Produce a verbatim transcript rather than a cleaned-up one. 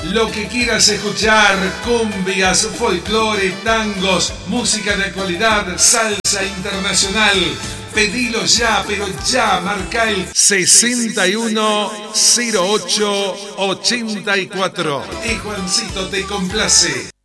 Lo que quieras escuchar, cumbias, folclore, tangos, música de actualidad, salsa internacional. Pedilo ya, pero ya, marca el sesenta y uno cero ocho ochenta y cuatro. Y Juancito te complace.